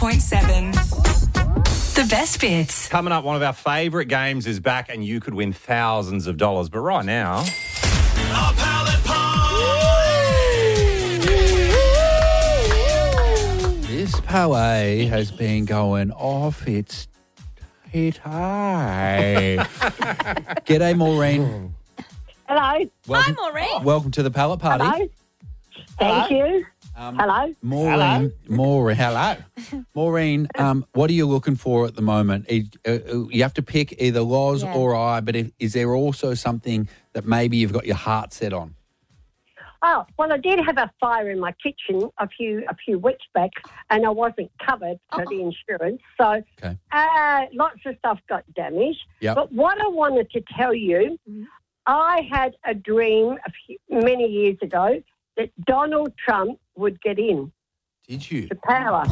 104.7. The best bits. Coming up, one of our favourite games is back and you could win thousands of dollars. But right now... This poe has been going off its high. G'day, Maureen. Hello. Welcome, Hi, Maureen. Welcome to the pallet party. Hello. Thank you. Hello. Maureen. Hello. Maureen, what are you looking for at the moment? You have to pick either Loz or I, but is there also something that maybe you've got your heart set on? Oh, well, I did have a fire in my kitchen a few weeks back, and I wasn't covered for the insurance. So lots of stuff got damaged. Yep. But what I wanted to tell you, I had a dream many years ago that Donald Trump would get in Did you? to power.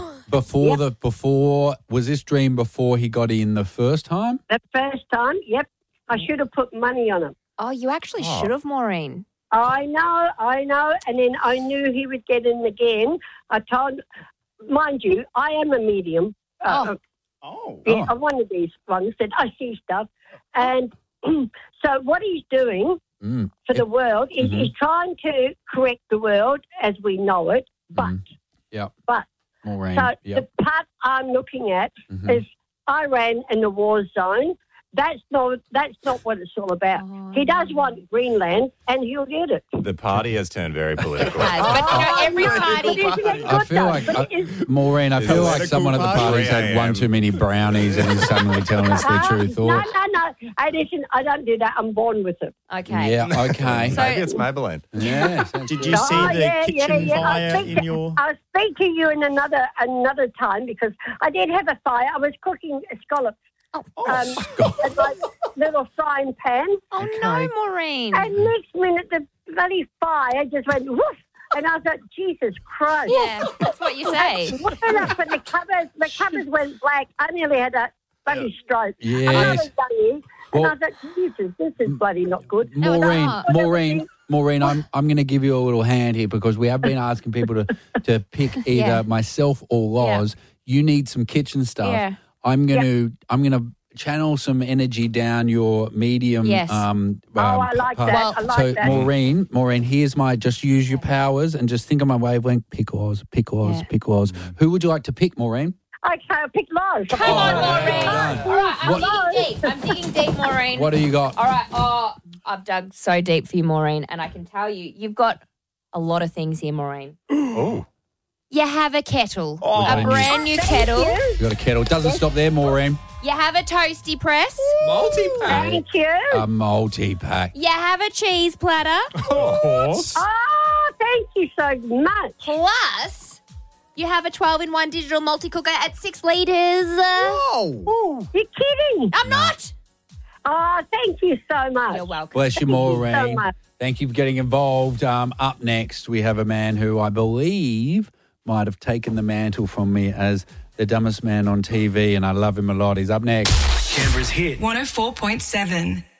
Before was this dream before he got in the first time? The first time, yep. I should have put money on him. Oh, you actually should have, Maureen. I know. And then I knew he would get in again. I told, mind you, I am a medium. I'm one of these ones that I see stuff. And so what he's doing for the world is he's trying to correct the world as we know it. But, Maureen, so the part I'm looking at is Iran and the war zone. That's not what it's all about. He does want Greenland, and he'll get it. The party has turned very political. But every party... I feel like, Maureen, I feel like someone at the party's had one too many brownies and is suddenly telling us their true thoughts. No. Hey, listen, I don't do that. I'm born with it. Okay. Yeah, okay. Maybe it's Maybelline. Yeah. Did you see the kitchen fire in your... I'll speak to you in another time because I did have a fire. I was cooking scallops. In my little frying pan. Oh, no, Maureen. And next minute, the bloody fire just went woof. And I thought, Jesus Christ. Yeah, that's what you say. But the covers went black. I nearly had a bloody stroke. Yes. And I thought, Jesus, this is bloody not good. Maureen, I'm going to give you a little hand here because we have been asking people to pick either myself or Loz. You need some kitchen stuff. Yeah. I'm gonna channel some energy down your medium. Yes. I like that. I like so that. Maureen, here's my just use your powers and just think of my wavelength. Pick Loz. Who would you like to pick, Maureen? Okay, I'll pick Loz. Come on, Maureen. All right, I'm digging deep, Maureen. What do you got? All right, I've dug so deep for you, Maureen, and I can tell you've got a lot of things here, Maureen. Oh. You have a kettle, a brand new kettle. You got a kettle. Doesn't stop there, Maureen. You have a toasty press. Multi-pack. Thank you. A multi-pack. You have a cheese platter. Oh, thank you so much. Plus, you have a 12-in-1 digital multi-cooker at 6 litres. Whoa. You're kidding. I'm not. Oh, thank you so much. You're welcome. Bless you, Maureen. Thank you so much. Thank you for getting involved. Up next, we have a man who I believe might have taken the mantle from me as the dumbest man on TV, and I love him a lot. He's up next. Canberra's hit 104.7.